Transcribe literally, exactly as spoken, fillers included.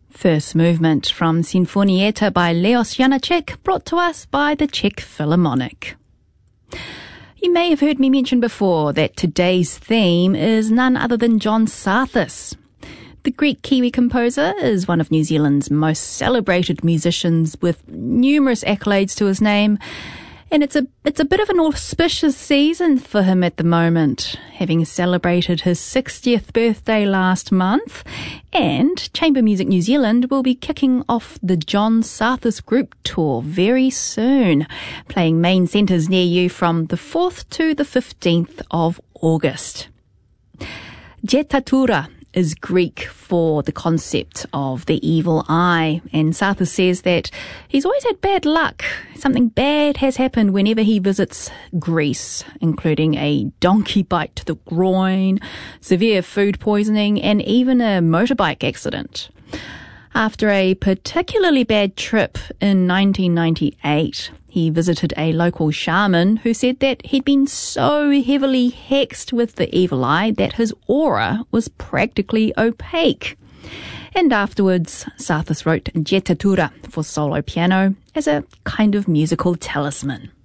First movement from Sinfonietta by Leos Janáček, brought to us by the Czech Philharmonic. You may have heard me mention before that today's theme is none other than John Sarthis. The Greek-Kiwi composer is one of New Zealand's most celebrated musicians with numerous accolades to his name, and it's a it's a bit of an auspicious season for him at the moment, having celebrated his sixtieth birthday last month, and Chamber Music New Zealand will be kicking off the John Sarthis Group Tour very soon, playing main centres near you from the fourth to the fifteenth of August. Jetatura is Greek for the concept of the evil eye, and Sarthis says that he's always had bad luck. Something bad has happened whenever he visits Greece, including a donkey bite to the groin, severe food poisoning, and even a motorbike accident. After a particularly bad trip in nineteen ninety-eight, he visited a local shaman who said that he'd been so heavily hexed with the evil eye that his aura was practically opaque. And afterwards, Sarthis wrote Jetatura for solo piano as a kind of musical talisman.